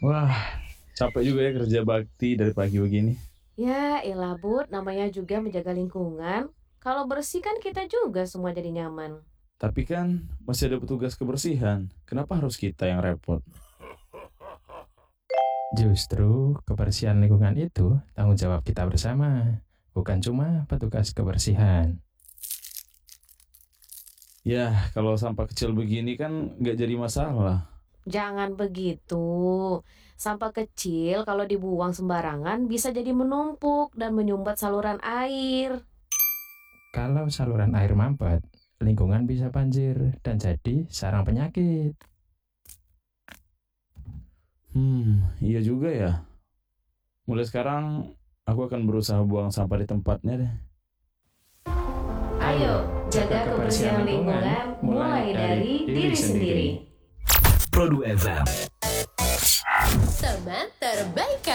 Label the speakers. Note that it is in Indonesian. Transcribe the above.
Speaker 1: Wah, capek juga ya kerja bakti dari pagi begini.
Speaker 2: Ya, elah Bud, namanya juga menjaga lingkungan. Kalau bersih kan kita juga semua jadi nyaman.
Speaker 1: Tapi kan masih ada petugas kebersihan. Kenapa harus kita yang repot?
Speaker 3: Justru kebersihan lingkungan itu tanggung jawab kita bersama, bukan cuma petugas kebersihan.
Speaker 1: Ya, kalau sampah kecil begini kan nggak jadi masalah.
Speaker 2: Jangan begitu. Sampah kecil kalau dibuang sembarangan bisa jadi menumpuk dan menyumbat saluran air.
Speaker 3: Kalau saluran air mampet, lingkungan bisa banjir dan jadi sarang penyakit.
Speaker 1: Iya juga ya. Mulai sekarang aku akan berusaha buang sampah di tempatnya deh.
Speaker 2: Ayo, jaga kebersihan lingkungan mulai dari diri sendiri.
Speaker 4: Produk FM.
Speaker 5: Teman terbaik